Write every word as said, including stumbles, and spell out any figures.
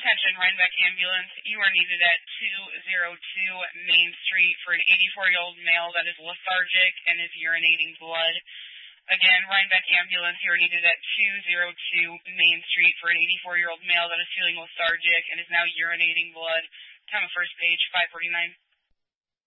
Attention, Rhinebeck Ambulance. You are needed at two oh two Main Street for an eighty-four-year-old male that is lethargic and is urinating blood. Again, Rhinebeck Ambulance. You are needed at two oh two Main Street for an eighty-four-year-old male that is feeling lethargic and is now urinating blood. Time of first page, five forty-nine.